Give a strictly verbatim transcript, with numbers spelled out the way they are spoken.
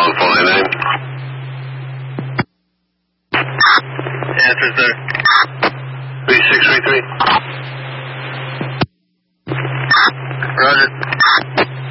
on four nine nine. Answer, sir. three six three three. Roger.